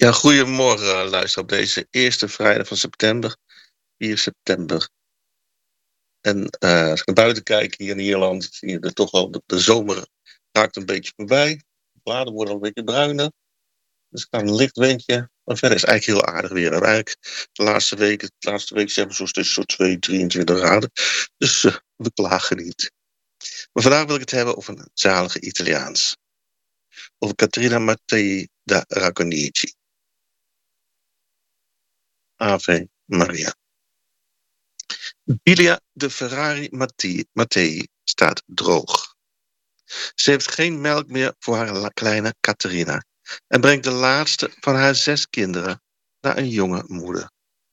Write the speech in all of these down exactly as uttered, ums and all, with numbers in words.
Ja, goedemorgen, luister op deze eerste vrijdag van september, vier september. En eh, als ik naar buiten kijk hier in Ierland, zie je er toch al, de, de zomer raakt een beetje voorbij. De bladeren worden al een beetje bruiner. Dus er kan een licht windje. Maar verder is het eigenlijk heel aardig weer. En eigenlijk de laatste weken, de laatste week hebben we zo'n tussen zo'n twee, drieëntwintig graden. Dus eh, we klagen niet. Maar vandaag wil ik het hebben over een zalige Italiaans. Over Caterina Mattei da Racconigi. Ave Maria. Bilia de Ferrari Mattei, Mattei staat droog. Ze heeft geen melk meer voor haar kleine Caterina en brengt de laatste van haar zes kinderen naar een jonge moeder.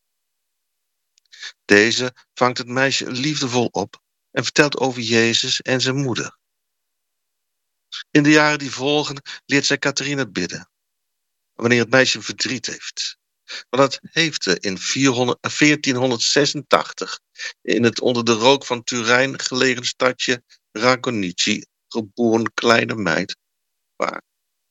Deze vangt het meisje liefdevol op en vertelt over Jezus en zijn moeder. In de jaren die volgen leert zij Caterina bidden, wanneer het meisje verdriet heeft. Maar dat heeft ze in veertienhonderdzesentachtig in het onder de rook van Turijn gelegen stadje Racconigi geboren kleine meid waar.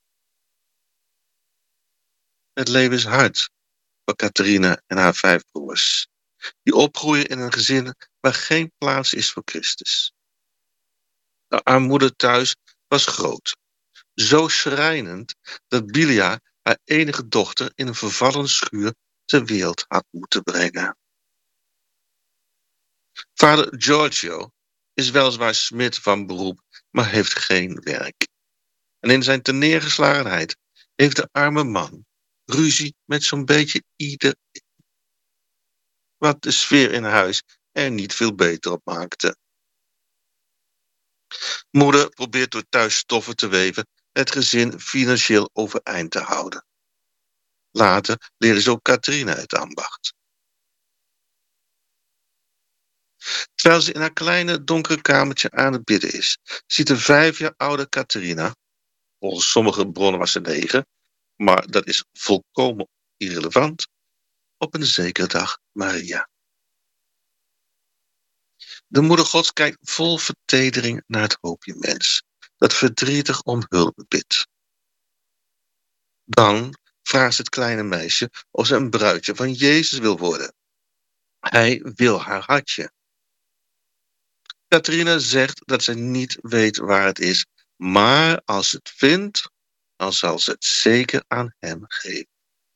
Het leven is hard voor Caterina en haar vijf broers, die opgroeien in een gezin waar geen plaats is voor Christus. De armoede thuis was groot, zo schrijnend dat Bilia haar enige dochter in een vervallen schuur ter wereld had moeten brengen. Vader Giorgio is weliswaar smid van beroep, maar heeft geen werk. En in zijn terneergeslagenheid heeft de arme man ruzie met zo'n beetje iedereen. Wat de sfeer in huis er niet veel beter op maakte. Moeder probeert door thuis stoffen te weven het gezin financieel overeind te houden. Later leerde ze ook Caterina het ambacht. Terwijl ze in haar kleine donkere kamertje aan het bidden is, ziet de vijf jaar oude Caterina, volgens sommige bronnen was ze negen, maar dat is volkomen irrelevant, op een zekere dag Maria. De moeder Gods kijkt vol vertedering naar het hoopje mens, dat verdrietig om hulp bidt. Dan vraagt het kleine meisje of ze een bruidje van Jezus wil worden. Hij wil haar hartje. Caterina zegt dat ze niet weet waar het is, maar als ze het vindt, dan zal ze het zeker aan hem geven.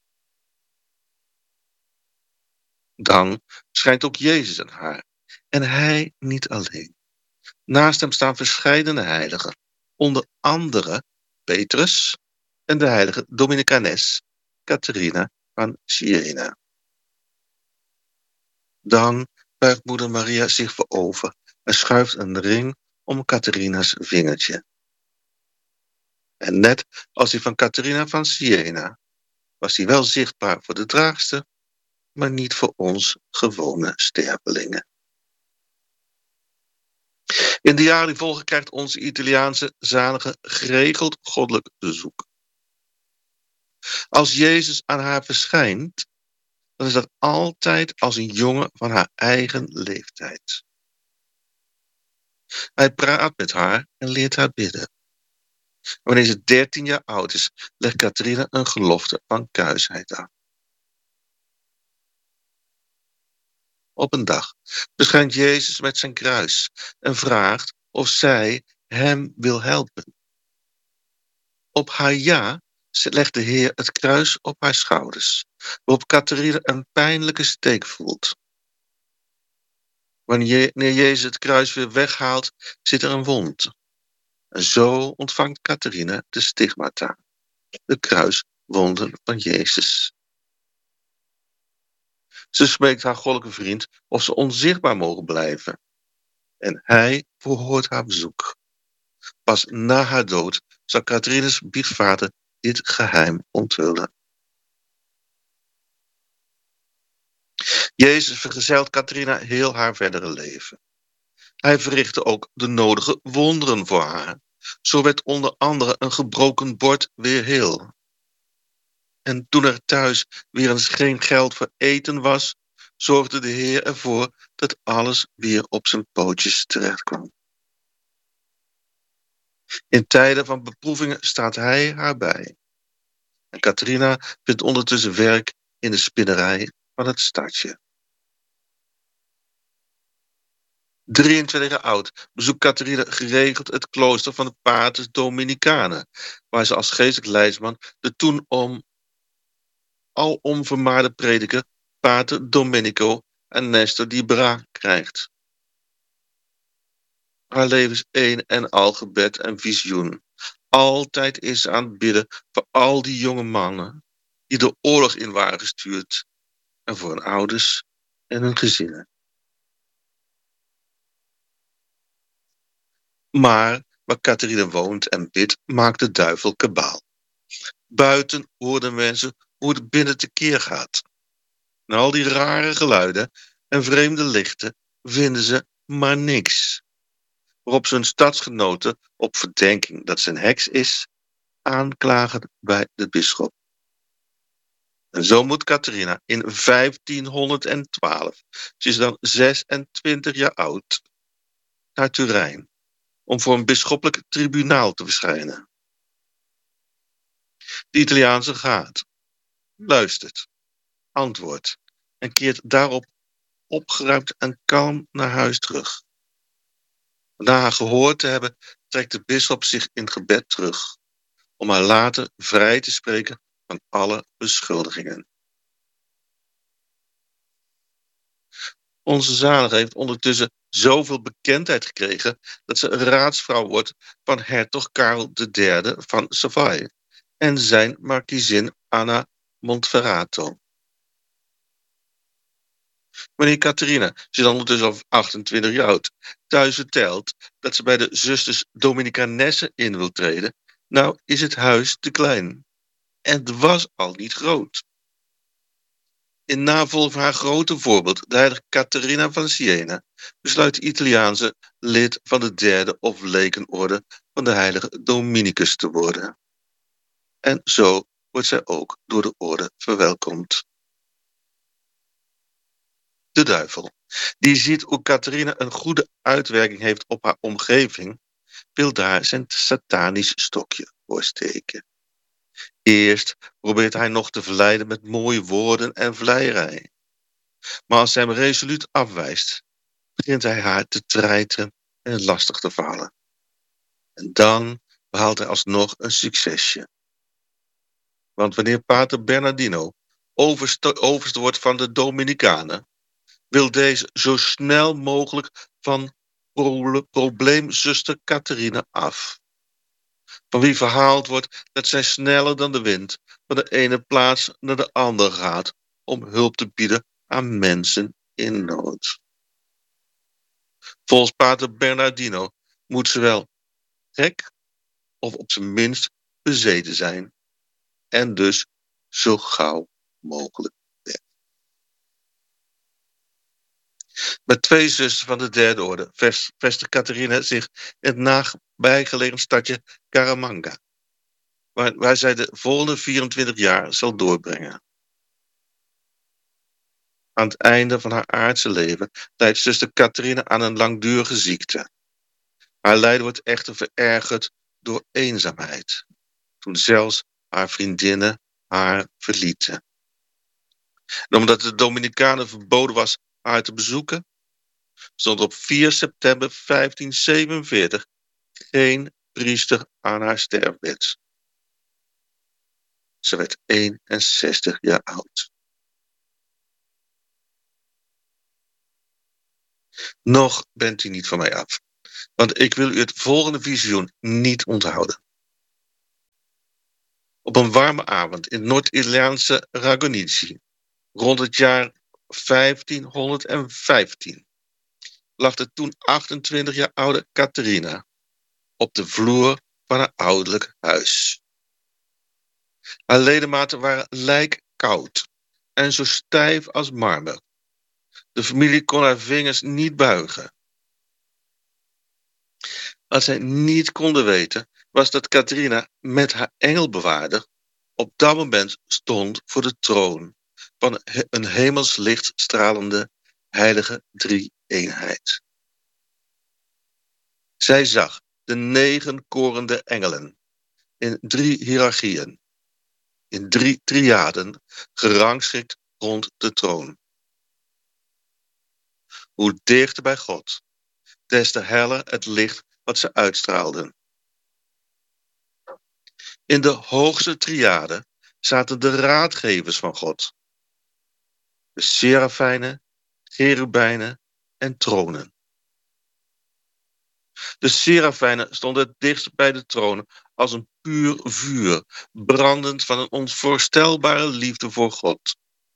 Dan schijnt ook Jezus aan haar, en hij niet alleen. Naast hem staan verscheidene heiligen, onder andere Petrus en de heilige Dominicanes, Caterina van Siena. Dan buigt moeder Maria zich voorover en schuift een ring om Caterina's vingertje. En net als die van Caterina van Siena was die wel zichtbaar voor de draagster, maar niet voor ons gewone stervelingen. In de jaren die volgen krijgt onze Italiaanse zalige geregeld goddelijk bezoek. Als Jezus aan haar verschijnt, dan is dat altijd als een jongen van haar eigen leeftijd. Hij praat met haar en leert haar bidden. Wanneer ze dertien jaar oud is, legt Caterina een gelofte van kuisheid af. Op een dag verschijnt Jezus met zijn kruis en vraagt of zij hem wil helpen. Op haar ja legt de Heer het kruis op haar schouders, waarop Caterina een pijnlijke steek voelt. Wanneer Jezus het kruis weer weghaalt, zit er een wond. En zo ontvangt Caterina de stigmata, de kruiswonden van Jezus. Ze smeekt haar goddelijke vriend of ze onzichtbaar mogen blijven. En hij verhoort haar bezoek. Pas na haar dood zal Caterina's biechtvader dit geheim onthullen. Jezus vergezelt Caterina heel haar verdere leven. Hij verrichtte ook de nodige wonderen voor haar. Zo werd onder andere een gebroken bord weer heel. En toen er thuis weer eens geen geld voor eten was, zorgde de Heer ervoor dat alles weer op zijn pootjes terechtkwam. In tijden van beproevingen staat hij haar bij. En Catharina vindt ondertussen werk in de spinnerij van het stadje. drieëntwintig jaar oud bezoekt Catharina geregeld het klooster van de Paters Dominicanen, waar ze als geestelijk leidsman de toen om alom vermaarde prediker Pater Domenico en Nestor di Bra krijgt. Haar leven is één en al gebed en visioen. Altijd is ze aan het bidden voor al die jonge mannen die de oorlog in waren gestuurd en voor hun ouders en hun gezinnen. Maar waar Catharina woont en bidt, maakt de duivel kabaal. Buiten hoorden mensen hoe het binnen tekeer gaat. En al die rare geluiden en vreemde lichten vinden ze maar niks. Waarop ze hun stadsgenoten op verdenking dat ze een heks is, aanklagen bij de bisschop. En zo moet Catharina in vijftienhonderdtwaalf, ze is dan zesentwintig jaar oud, naar Turijn om voor een bisschoppelijk tribunaal te verschijnen. De Italiaanse gaat, luistert, antwoordt en keert daarop opgeruimd en kalm naar huis terug. Na haar gehoord te hebben, trekt de bisschop zich in gebed terug, om haar later vrij te spreken van alle beschuldigingen. Onze zalige heeft ondertussen zoveel bekendheid gekregen dat ze een raadsvrouw wordt van hertog Karel de derde van Savoie en zijn markiezin Anna Montferrato. Wanneer Catharina, ze is ondertussen al achtentwintig jaar oud, thuis vertelt dat ze bij de zusters Dominicanessen in wil treden, nou is het huis te klein. En het was al niet groot. In navolging van haar grote voorbeeld, de heilige Catharina van Siena, besluit de Italiaanse lid van de derde of lekenorde van de heilige Dominicus te worden. En zo wordt zij ook door de orde verwelkomd. De duivel, die ziet hoe Catharina een goede uitwerking heeft op haar omgeving, wil daar zijn satanisch stokje voor steken. Eerst probeert hij nog te verleiden met mooie woorden en vleierij. Maar als zij hem resoluut afwijst, begint hij haar te treiteren en lastig te vallen. En dan behaalt hij alsnog een succesje. Want wanneer pater Bernardino overste, overste wordt van de Dominicanen, wil deze zo snel mogelijk van pro- probleemzuster Catharina af. Van wie verhaald wordt dat zij sneller dan de wind van de ene plaats naar de andere gaat om hulp te bieden aan mensen in nood. Volgens pater Bernardino moet ze wel gek of op zijn minst bezeten zijn en dus zo gauw mogelijk weg. Met twee zusters van de derde orde vestigt Catharina zich in het nabijgelegen stadje Caramanga, waar, waar zij de volgende vierentwintig jaar zal doorbrengen. Aan het einde van haar aardse leven lijdt zuster Catharina aan een langdurige ziekte. Haar lijden wordt echter verergerd door eenzaamheid, toen zelfs haar vriendinnen haar verlieten. En omdat de Dominicanen verboden was haar te bezoeken, stond op vier september vijftienzevenenveertig geen priester aan haar sterfbed. Ze werd eenenzestig jaar oud. Nog bent u niet van mij af, want ik wil u het volgende visioen niet onthouden. Op een warme avond in het Noord-Italiaanse Ragonici, rond het jaar vijftienhonderdvijftien, lag de toen achtentwintig jaar oude Catharina op de vloer van haar ouderlijk huis. Haar ledematen waren lijkkoud en zo stijf als marmer. De familie kon haar vingers niet buigen. Wat zij niet konden weten, was dat Catharina met haar engelbewaarder op dat moment stond voor de troon van een hemelslicht stralende heilige drie-eenheid. Zij zag de negen korende engelen in drie hiërarchieën, in drie triaden, gerangschikt rond de troon. Hoe dichter bij God, des te heller het licht wat ze uitstraalden. In de hoogste triade zaten de raadgevers van God. De serafijnen, cherubijnen en tronen. De serafijnen stonden het dichtst bij de troon als een puur vuur, brandend van een onvoorstelbare liefde voor God.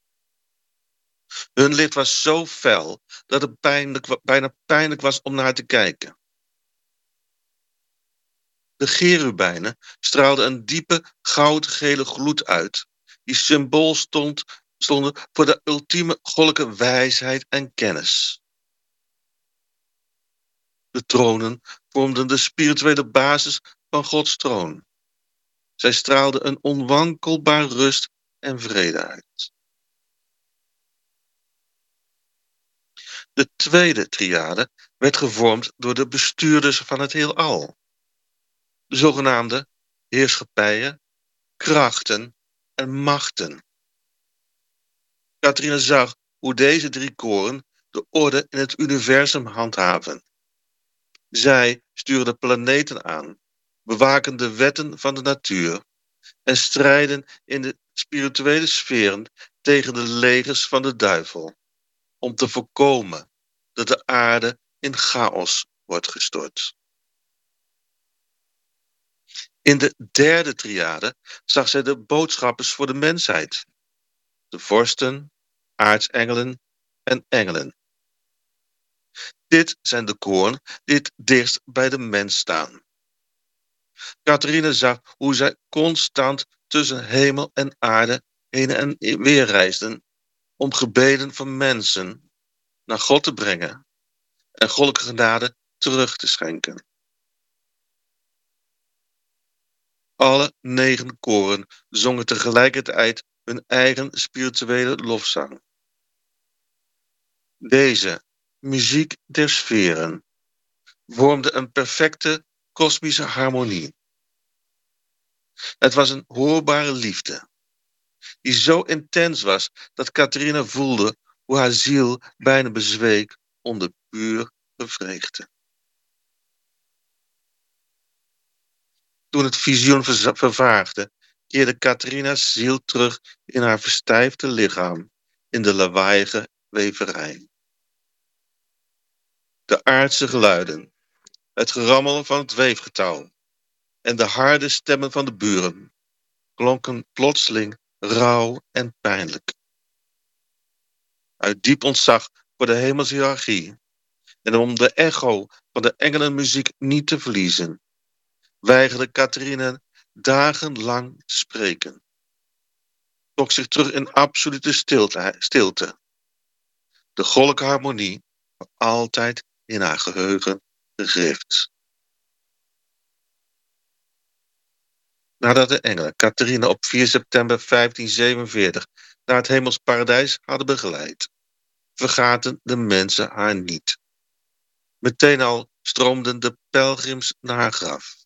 Hun licht was zo fel dat het pijnlijk, bijna pijnlijk was om naar te kijken. De cherubijnen straalden een diepe goudgele gloed uit, die symbool stond, stonden voor de ultieme goddelijke wijsheid en kennis. De tronen vormden de spirituele basis van Gods troon. Zij straalden een onwankelbaar rust en vrede uit. De tweede triade werd gevormd door de bestuurders van het heelal. De zogenaamde heerschappijen, krachten en machten. Catharina zag hoe deze drie koren de orde in het universum handhaven. Zij sturen de planeten aan, bewaken de wetten van de natuur en strijden in de spirituele sferen tegen de legers van de duivel, om te voorkomen dat de aarde in chaos wordt gestort. In de derde triade zag zij de boodschappers voor de mensheid, de vorsten, aartsengelen en engelen. Dit zijn de koren die het dichtst bij de mens staan. Catharina zag hoe zij constant tussen hemel en aarde heen en weer reisden om gebeden van mensen naar God te brengen en goddelijke genade terug te schenken. Alle negen koren zongen tegelijkertijd hun eigen spirituele lofzang. Deze muziek der sferen vormde een perfecte kosmische harmonie. Het was een hoorbare liefde, die zo intens was dat Catharina voelde hoe haar ziel bijna bezweek onder puur vreugde. Toen het visioen vervaagde, keerde Catharina's ziel terug in haar verstijfde lichaam, in de lawaaiige weverij. De aardse geluiden, het gerammel van het weefgetouw en de harde stemmen van de buren klonken plotseling rauw en pijnlijk. Uit diep ontzag voor de hemelse hiërarchie en om de echo van de engelenmuziek niet te verliezen, weigerde Catharina dagenlang te spreken. Trok zich terug in absolute stilte, stilte. De goddelijke harmonie voor altijd in haar geheugen gegrift. Nadat de engelen Catharina op vier september vijftienzevenenveertig naar het hemels paradijs hadden begeleid, vergaten de mensen haar niet. Meteen al stroomden de pelgrims naar haar graf.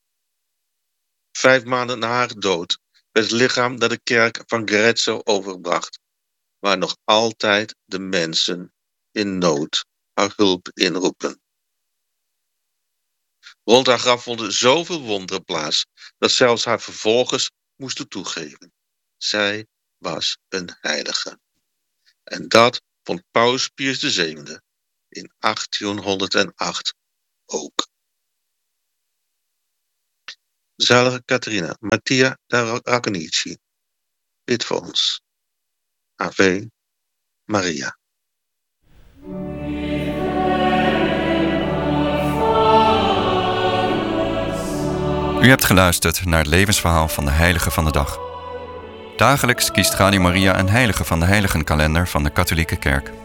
Vijf maanden na haar dood werd het lichaam naar de kerk van Grezzo overgebracht, waar nog altijd de mensen in nood haar hulp inroepen. Rond haar graf vonden zoveel wonderen plaats, dat zelfs haar vervolgers moesten toegeven. Zij was een heilige. En dat vond Paus Pius de zevende in achttienhonderdacht ook. Zalige Catharina, Mattia da Racconigi, bid voor ons. Ave Maria. U hebt geluisterd naar het levensverhaal van de heilige van de dag. Dagelijks kiest Radio Maria een heilige van de heiligenkalender van de katholieke kerk.